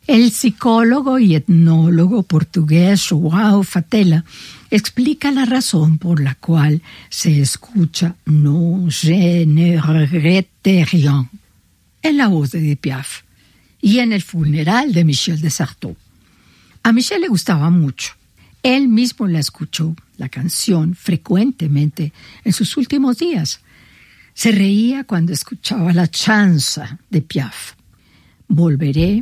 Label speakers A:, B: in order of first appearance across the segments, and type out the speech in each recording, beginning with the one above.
A: El psicólogo y etnólogo portugués João Fatela explica la razón por la cual se escucha «Non, je ne regrette rien» en la voz de Edith Piaf y en el funeral de Michel de Certeau. A Michel le gustaba mucho. Él mismo la escuchó, la canción, frecuentemente en sus últimos días. Se reía cuando escuchaba la chanza de Piaf. Volveré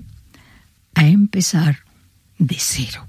A: a empezar de cero.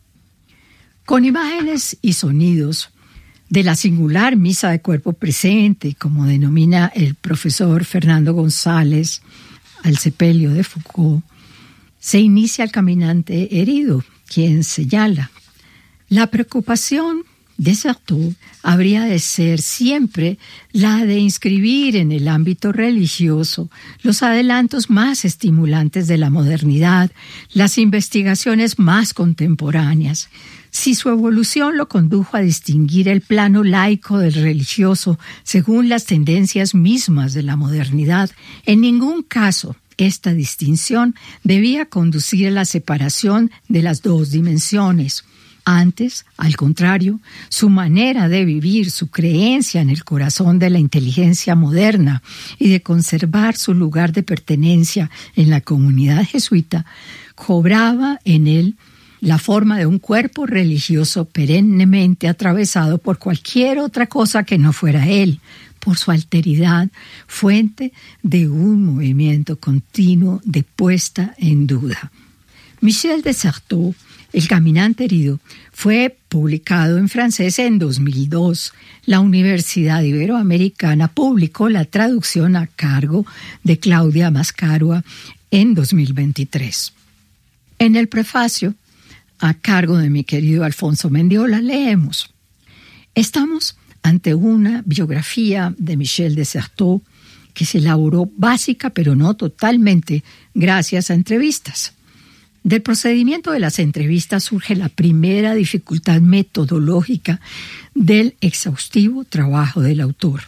A: Con imágenes y sonidos de la singular misa de cuerpo presente, como denomina el profesor Fernando González al sepelio de Foucault, se inicia el caminante herido, quien señala: la preocupación de Certeau habría de ser siempre la de inscribir en el ámbito religioso los adelantos más estimulantes de la modernidad, las investigaciones más contemporáneas. Si su evolución lo condujo a distinguir el plano laico del religioso según las tendencias mismas de la modernidad, en ningún caso esta distinción debía conducir a la separación de las dos dimensiones. Antes, al contrario, su manera de vivir, su creencia en el corazón de la inteligencia moderna y de conservar su lugar de pertenencia en la comunidad jesuita, cobraba en él la forma de un cuerpo religioso perennemente atravesado por cualquier otra cosa que no fuera él, por su alteridad, fuente de un movimiento continuo de puesta en duda. Michel de Certeau, El caminante herido, fue publicado en francés en 2002. La Universidad Iberoamericana publicó la traducción a cargo de Claudia Mascarua en 2023. En el prefacio, a cargo de mi querido Alfonso Mendiola, leemos: estamos ante una biografía de Michel de Certeau que se elaboró básica pero no totalmente gracias a entrevistas. Del procedimiento de las entrevistas surge la primera dificultad metodológica del exhaustivo trabajo del autor.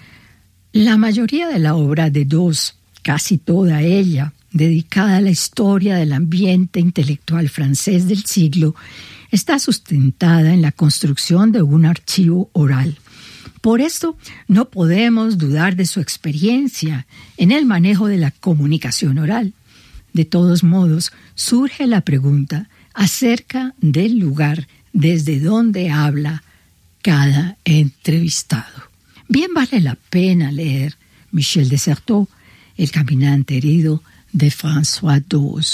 A: La mayoría de la obra de Dos, casi toda ella, dedicada a la historia del ambiente intelectual francés del siglo, está sustentada en la construcción de un archivo oral. Por esto, no podemos dudar de su experiencia en el manejo de la comunicación oral. De todos modos, surge la pregunta acerca del lugar desde donde habla cada entrevistado. Bien vale la pena leer Michel de Certeau, El caminante herido, de François Dos.